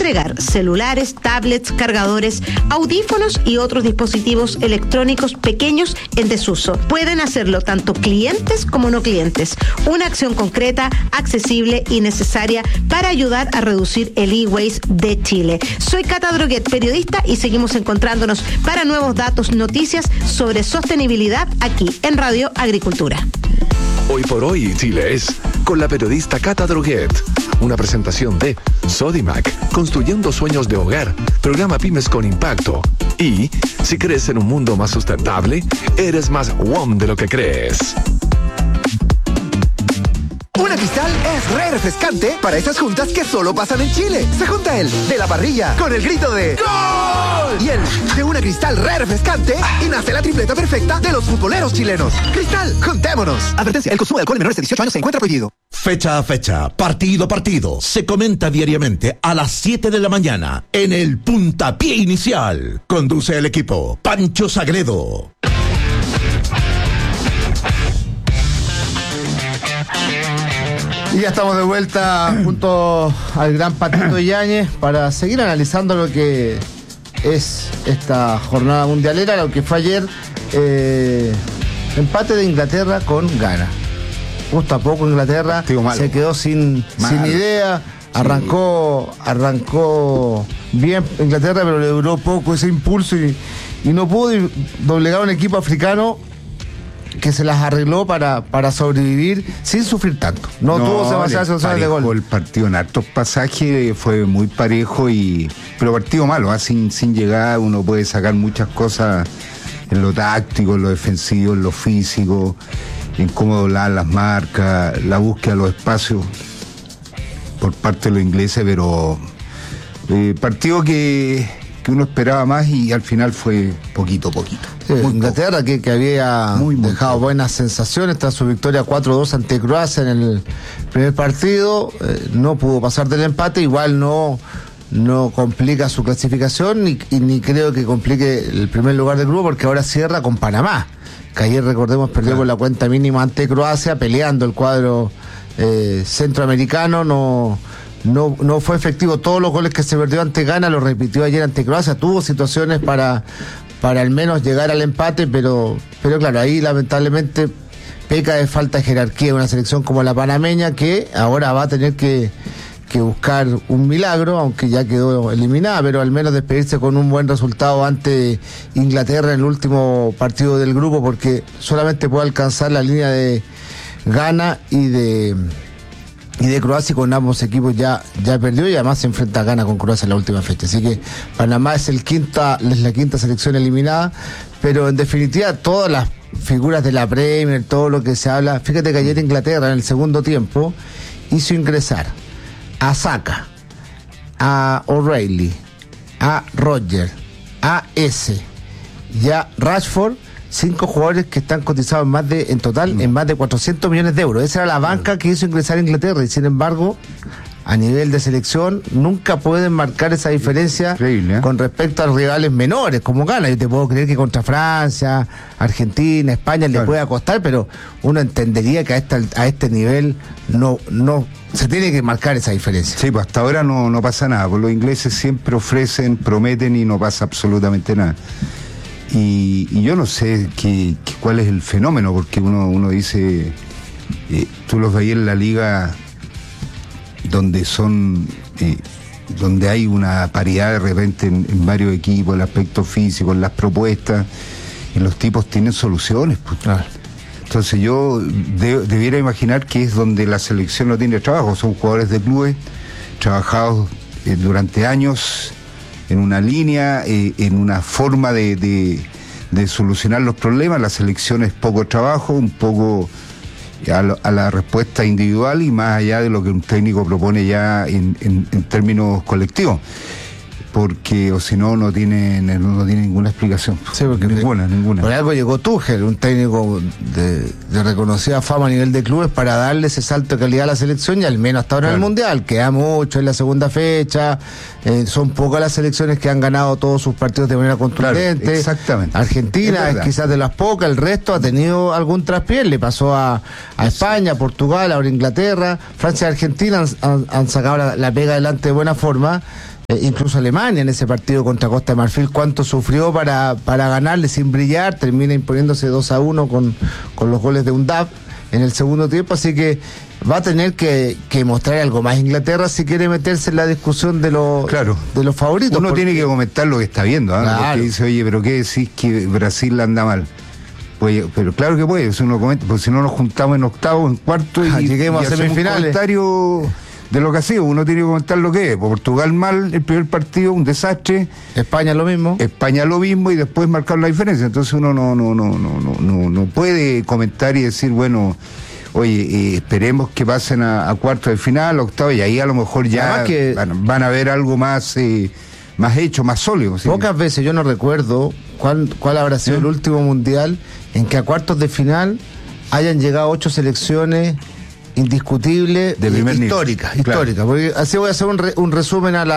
entregar celulares, tablets, cargadores, audífonos y otros dispositivos electrónicos pequeños en desuso. Pueden hacerlo tanto clientes como no clientes. Una acción concreta, accesible y necesaria para ayudar a reducir el e-waste de Chile. Soy Cata Droguet, periodista, y seguimos encontrándonos para nuevos datos, noticias sobre sostenibilidad aquí en Radio Agricultura. Hoy por hoy, Chile es con la periodista Cata Droguet. Una presentación de Sodimac, construyendo sueños de hogar, programa Pymes con Impacto. Y, si crees en un mundo más sustentable, eres más WOM de lo que crees. Una Cristal es re refrescante para esas juntas que solo pasan en Chile. Se junta el de la parrilla con el grito de ¡Gol! Y el de una Cristal re refrescante y nace la tripleta perfecta de los futboleros chilenos. Cristal, juntémonos. Advertencia, el consumo de alcohol en menores de 18 años se encuentra prohibido. Fecha a fecha, partido a partido, se comenta diariamente a las 7 de la mañana en el Puntapié Inicial. Conduce el equipo Pancho Sagredo. Y ya estamos de vuelta junto al gran Patito Yáñez para seguir analizando lo que es esta jornada mundialera, lo que fue ayer, empate de Inglaterra con Ghana. Justo a poco Inglaterra se quedó sin idea, arrancó bien Inglaterra, pero le duró poco ese impulso y no pudo doblegar a un equipo africano que se las arregló para sobrevivir sin sufrir tanto. No tuvo demasiadas opciones de gol. El partido en hartos pasajes fue muy parejo, pero partido malo, sin llegar uno puede sacar muchas cosas en lo táctico, en lo defensivo, en lo físico, en cómo doblar las marcas, la búsqueda de los espacios por parte de los ingleses, pero partido que uno esperaba más y al final fue poquito. Sí, Inglaterra que había dejado buenas sensaciones tras su victoria 4-2 ante Croacia en el primer partido, no pudo pasar del empate, igual no complica su clasificación ni creo que complique el primer lugar del grupo, porque ahora cierra con Panamá, que ayer, recordemos, perdió con la cuenta mínima ante Croacia, peleando el cuadro centroamericano. No fue efectivo. Todos los goles que se perdió ante Ghana lo repitió ayer ante Croacia. Tuvo situaciones para al menos llegar al empate, pero claro, ahí lamentablemente peca de falta de jerarquía una selección como la panameña, que ahora va a tener que buscar un milagro, aunque ya quedó eliminada, pero al menos despedirse con un buen resultado ante Inglaterra en el último partido del grupo, porque solamente puede alcanzar la línea de Ghana y de Croacia, y con ambos equipos ya perdió, y además se enfrenta a Ghana con Croacia en la última fecha. Así que Panamá es la quinta selección eliminada, pero en definitiva todas las figuras de la Premier, todo lo que se habla, fíjate que ayer Inglaterra en el segundo tiempo hizo ingresar a Saka, a O'Reilly, a Roger, a Eze y a Rashford, 5 jugadores que están cotizados en total en más de 400 millones de euros. Esa era la banca que hizo ingresar a Inglaterra, y sin embargo, a nivel de selección, nunca pueden marcar esa diferencia con respecto a los rivales menores, como Ghana. Yo te puedo creer que contra Francia, Argentina, España le pueda costar, pero uno entendería que a este nivel no se tiene que marcar esa diferencia. Sí, pues hasta ahora no pasa nada, pues los ingleses siempre ofrecen, prometen y no pasa absolutamente nada. Y yo no sé cuál es el fenómeno, porque uno dice, tú los veías en la liga donde donde hay una paridad de repente en varios equipos, el aspecto físico, en las propuestas, y los tipos tienen soluciones, pues. Entonces yo debiera imaginar que es donde la selección no tiene trabajo, son jugadores de clubes trabajados durante años en una línea, en una forma de solucionar los problemas. La selección es poco trabajo, un poco a la respuesta individual y más allá de lo que un técnico propone ya en términos colectivos, porque o si no tiene ninguna explicación. Sí, porque ninguna. Por algo llegó Tuchel, un técnico de reconocida fama a nivel de clubes, para darle ese salto de calidad a la selección, y al menos hasta ahora en el Mundial. Queda mucho en la segunda fecha, son pocas las selecciones que han ganado todos sus partidos de manera contundente. Exactamente. Argentina es quizás de las pocas, el resto ha tenido algún traspié, le pasó a España, Portugal, ahora Inglaterra, Francia y Argentina han sacado la pega adelante de buena forma. Incluso Alemania en ese partido contra Costa de Marfil, cuánto sufrió para ganarle sin brillar, termina imponiéndose 2-1 con los goles de Undab en el segundo tiempo, así que va a tener que mostrar algo más Inglaterra si quiere meterse en la discusión de los favoritos. Uno tiene que comentar lo que está viendo, Claro. Porque dice, oye, pero ¿qué decís que Brasil anda mal? Pues, pero claro que puede, si uno comenta, porque si no nos juntamos en octavos, en cuartos y lleguemos a hacemos semifinales. un comentario de lo que ha sido. Uno tiene que comentar lo que es. Portugal mal, el primer partido, un desastre. España lo mismo. España lo mismo y después marcar la diferencia. Entonces uno no puede comentar y decir, bueno, oye, esperemos que pasen a cuartos de final, octavos, y ahí a lo mejor ya van a ver algo más hecho, más sólido. ¿Sí? Pocas veces, yo no recuerdo cuál habrá sido el último mundial en que a cuartos de final hayan llegado 8 selecciones indiscutibles, de primer históricas, claro. porque así voy a hacer un resumen de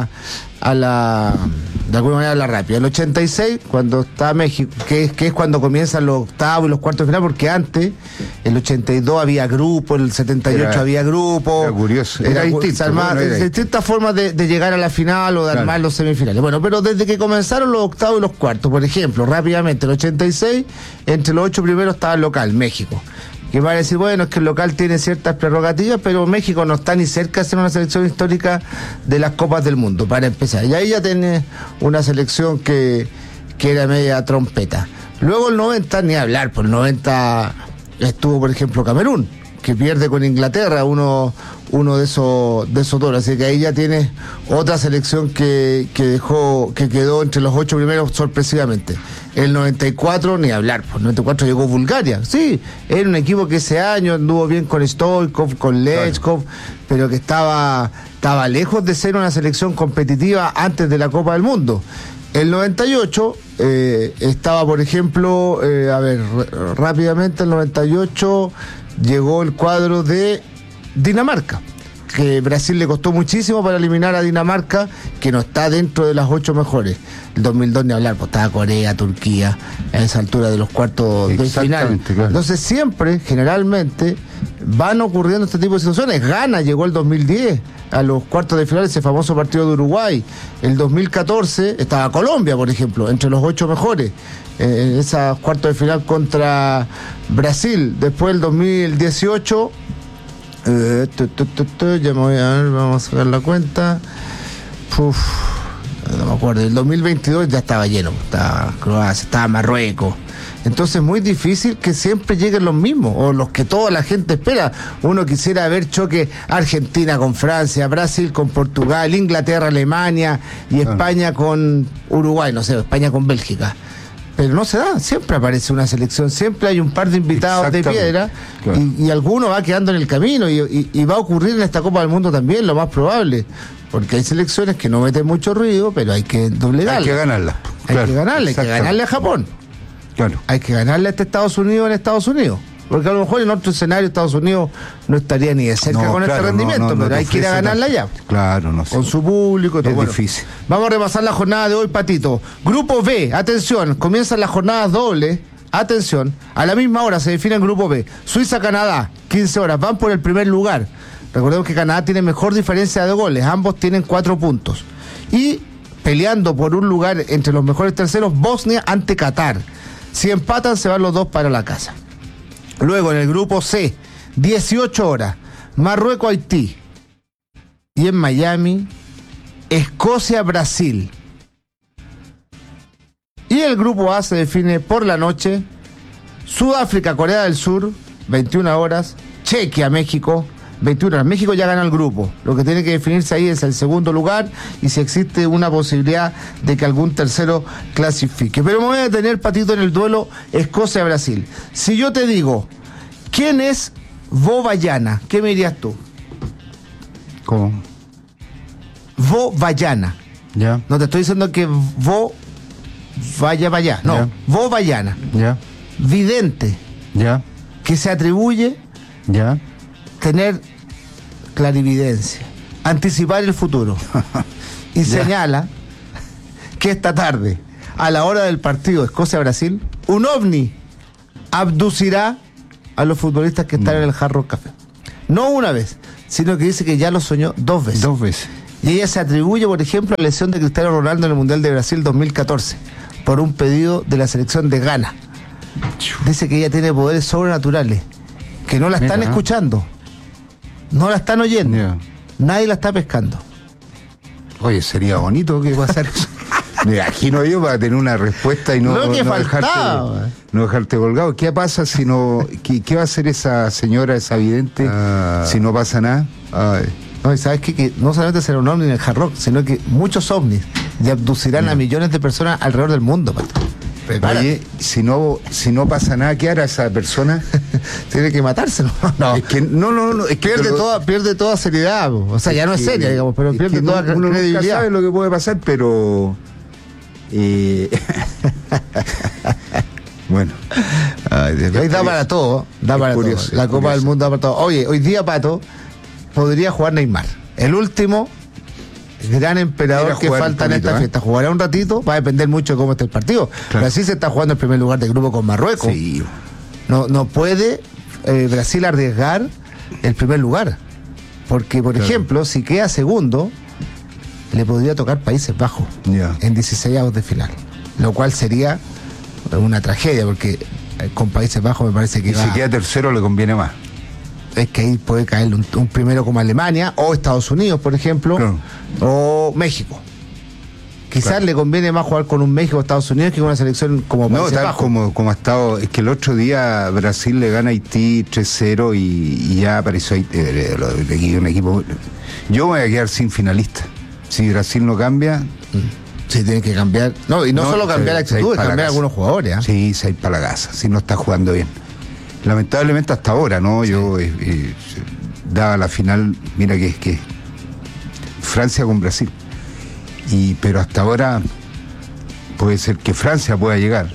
alguna manera a la rápida. El 86, cuando está México, que es cuando comienzan los octavos y los cuartos de final, porque antes, el 82 había grupo, el 78 había grupo. Era curioso, era distinto. Distintas formas de llegar a la final o de armar los semifinales. Bueno, pero desde que comenzaron los octavos y los cuartos, por ejemplo, rápidamente, el 86, entre los 8 primeros estaba el local, México. Que va a decir, bueno, es que el local tiene ciertas prerrogativas, pero México no está ni cerca de ser una selección histórica de las Copas del Mundo, para empezar. Y ahí ya tiene una selección que era media trompeta. Luego el 90, ni hablar, por el 90 estuvo, por ejemplo, Camerún, que pierde con Inglaterra, uno de esos dos. Así que ahí ya tienes otra selección que quedó entre los 8 primeros sorpresivamente. El 94, ni hablar, por el 94 llegó Bulgaria. Sí, era un equipo que ese año anduvo bien con Stoichkov, con Lechkov, pero que estaba lejos de ser una selección competitiva antes de la Copa del Mundo. El 98 estaba, por ejemplo, rápidamente, el 98 llegó el cuadro de Dinamarca, que Brasil le costó muchísimo para eliminar a Dinamarca, que no está dentro de las 8 mejores. El 2002 ni hablar, pues estaba Corea, Turquía, a esa altura de los cuartos de final. Claro. Entonces siempre, generalmente, van ocurriendo este tipo de situaciones. Ghana llegó el 2010 a los cuartos de final, ese famoso partido de Uruguay. El 2014 estaba Colombia, por ejemplo, entre los 8 mejores, en esos cuartos de final contra Brasil. Después el 2018... ya me voy a ver, vamos a sacar la cuenta. No me acuerdo, el 2022 ya estaba lleno, estaba Croacia, estaba Marruecos. Entonces es muy difícil que siempre lleguen los mismos, o los que toda la gente espera. Uno quisiera ver choque Argentina con Francia, Brasil con Portugal, Inglaterra, Alemania y España con Uruguay, no sé, España con Bélgica. Pero no se da, siempre aparece una selección, siempre hay un par de invitados de piedra, claro. y alguno va quedando en el camino y va a ocurrir en esta Copa del Mundo también, lo más probable, porque hay selecciones que no meten mucho ruido, pero hay que doblegarlas. Hay que ganarlas. Hay que ganarle a Japón. Claro. Hay que ganarle a Estados Unidos en Estados Unidos. Porque a lo mejor en otro escenario Estados Unidos no estaría ni de cerca con este rendimiento, pero hay que ir a ganarla ya. Claro, no sé. Con su público y todo. Es difícil. Vamos a repasar la jornada de hoy, Patito. Grupo B, atención, comienzan las jornadas dobles. Atención, a la misma hora se define el Grupo B. Suiza-Canadá, 15 horas, van por el primer lugar. Recordemos que Canadá tiene mejor diferencia de goles, ambos tienen 4 puntos. Y peleando por un lugar entre los mejores terceros, Bosnia ante Qatar. Si empatan, se van los dos para la casa. Luego en el grupo C, 18 horas, Marruecos-Haití. Y en Miami, Escocia-Brasil. Y el grupo A se define por la noche, Sudáfrica-Corea del Sur, 21 horas, Chequia-México, 21 horas. México ya gana el grupo. Lo que tiene que definirse ahí es el segundo lugar y si existe una posibilidad de que algún tercero clasifique. Pero me voy a detener, Patito, en el duelo Escocia-Brasil. Si yo te digo, ¿quién es Vovayana? ¿Qué me dirías tú? ¿Cómo? Vovayana. Ya. No te estoy diciendo que vaya para allá. No, ya. Vovayana. Ya. Vidente. Ya. Que se atribuye ya tener clarividencia, anticipar el futuro. Y señala que esta tarde, a la hora del partido Escocia-Brasil, un ovni abducirá a los futbolistas que están en el Hard Rock Café. No una vez, sino que dice que ya lo soñó 2 veces. 2 veces. Y ella se atribuye, por ejemplo, la lesión de Cristiano Ronaldo en el Mundial de Brasil 2014 por un pedido de la selección de Ghana. Dice que ella tiene poderes sobrenaturales, que no la están escuchando, no la están oyendo, nadie la está pescando. Oye, sería bonito que pasara eso. Me imagino yo para tener una respuesta y no dejarte colgado. ¿Qué pasa si no? ¿Qué va a hacer esa señora, esa vidente, si no pasa nada? No, y sabes que no solamente será un ovni en el Hard Rock, sino que muchos ovnis y abducirán a millones de personas alrededor del mundo, Pato. Oye, si no pasa nada, ¿qué hará esa persona? Tiene que matarse, ¿no? Es que no, es que pierde toda seriedad, o sea, ya no es seria, digamos, pero pierde toda credibilidad. Uno nunca sabe lo que puede pasar, pero bueno. Ahí da para todo, curioso, todo. La Copa del Mundo da para todo. Oye, hoy día, Pato, podría jugar Neymar, el último gran emperador que falta en esta fiesta. Jugará un ratito, va a depender mucho de cómo esté el partido. Claro. Brasil se está jugando el primer lugar del grupo con Marruecos. Sí. No puede Brasil arriesgar el primer lugar, porque por ejemplo, si queda segundo, le podría tocar Países Bajos en 16avos de final, lo cual sería una tragedia, porque con Países Bajos me parece que si queda tercero le conviene más. Es que ahí puede caer un primero como Alemania o Estados Unidos, por ejemplo, o México. Quizás le conviene más jugar con un México o Estados Unidos que con una selección como Países Bajos. Como ha estado. Es que el otro día Brasil le gana a Haití 3-0 y ya apareció un equipo. Yo me voy a quedar sin finalista. Si Brasil no cambia. Sí, tiene que cambiar. No solo cambiar la actitud, cambiar algunos jugadores. Sí, se ha ido para la casa. Si no está jugando bien. Lamentablemente hasta ahora, ¿no? Sí. Yo daba la final, mira que es que Francia con Brasil. Pero hasta ahora puede ser que Francia pueda llegar.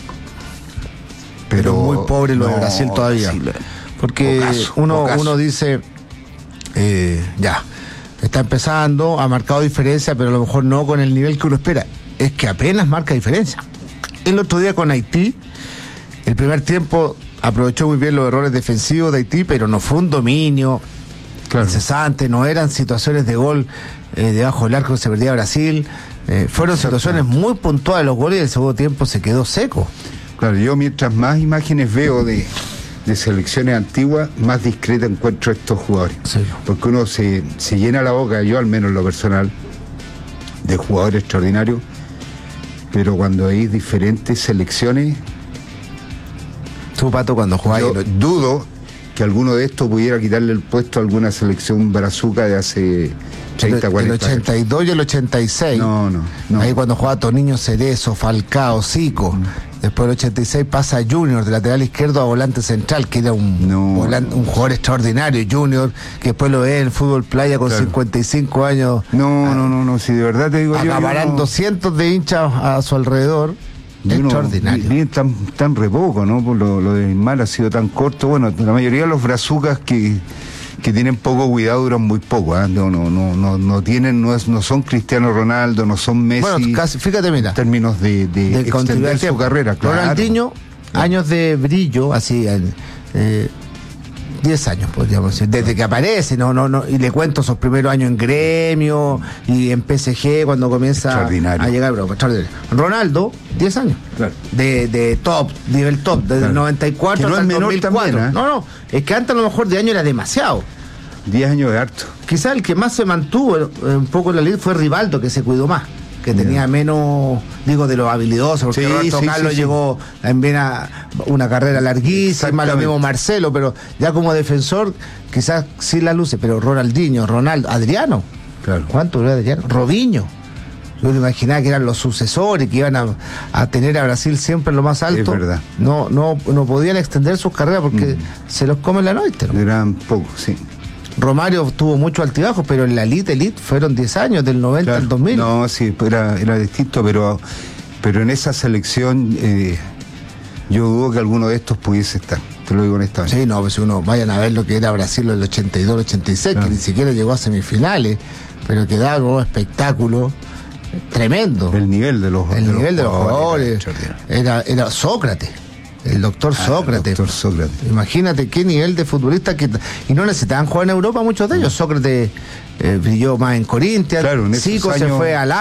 Pero muy pobre lo de Brasil todavía. Sí, porque uno dice, ya, está empezando, ha marcado diferencia, pero a lo mejor no con el nivel que uno espera. Es que apenas marca diferencia. El otro día con Haití, el primer tiempo aprovechó muy bien los errores defensivos de Haití, pero no fue un dominio incesante, no eran situaciones de gol debajo del arco que se perdía Brasil, fueron situaciones muy puntuales los goles y el segundo tiempo se quedó seco. Claro, yo mientras más imágenes veo de selecciones antiguas, más discreta encuentro a estos jugadores. Sí. Porque uno se llena la boca, yo al menos en lo personal, de jugadores extraordinarios, pero cuando hay diferentes selecciones... Tú, Pato, cuando jugás... Yo dudo que alguno de estos pudiera quitarle el puesto a alguna selección brazuca de hace 30, 40 años. El 82 y el 86. No. Ahí cuando jugaba Toniño Cerezo, Falcao, Zico. Después del 86 pasa a Junior, de lateral izquierdo a volante central, que era un jugador extraordinario, Junior, que después lo ve en el fútbol playa con 55 años. No, si de verdad te digo acabarán cientos de hinchas a su alrededor. Extraordinario. Bien tan re poco, ¿no? Por lo de Neymar ha sido tan corto. Bueno, la mayoría de los brazucas que tienen poco cuidado duran muy poco, ¿eh? No tienen, no son Cristiano Ronaldo, no son Messi. Bueno, casi, fíjate, mira. En términos de extender su carrera, claro. Ronaldinho, años de brillo, así, 10 años, podríamos decir, desde que aparece, y le cuento sus primeros años en Gremio y en PSG cuando comienza a llegar, bro, extraordinario. Ronaldo, 10 años, claro. de top, nivel top, desde el 94 hasta el 2004. También, ¿eh? No, es que antes a lo mejor de año era demasiado. 10 años de harto. Quizás el que más se mantuvo un poco en la liga fue Rivaldo, que se cuidó más, que tenía menos, digo, de los habilidosos, porque Roberto Carlos llegó también a una carrera larguísima, lo mismo Marcelo, pero ya como defensor quizás sí la luce, pero Ronaldinho, Ronaldo, Adriano, claro. ¿Cuánto duró Adriano? Robinho, yo me imaginaba que eran los sucesores, que iban a tener a Brasil siempre en lo más alto. Es verdad. No podían extender sus carreras porque se los come la noche, ¿no? Eran pocos, sí. Romario tuvo mucho altibajos, pero en la elite fueron 10 años, del 90 al 2000. No, sí, era distinto, pero en esa selección yo dudo que alguno de estos pudiese estar, te lo digo honestamente. Sí, pues uno vayan a ver lo que era Brasil en el 82, 86, que ni siquiera llegó a semifinales, pero que daba un espectáculo tremendo. El nivel de los jugadores era Sócrates. El doctor Sócrates. Doctor Sócrates. Imagínate qué nivel de futbolista que... Y no necesitaban jugar en Europa muchos de ellos. Sócrates brilló más en Corinthians. Claro, en esos Zico se años... fue al